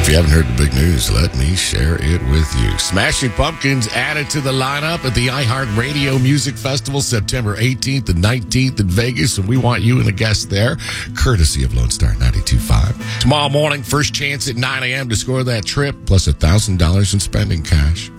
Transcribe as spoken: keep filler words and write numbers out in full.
If you haven't heard the big news, let me share it with you. Smashing Pumpkins added to the lineup at the iHeartRadio Music Festival September eighteenth and nineteenth in Vegas, and we want you and a guest there, courtesy of Lone Star ninety-two point five. Tomorrow morning, first chance at nine a.m. to score that trip, plus one thousand dollars in spending cash.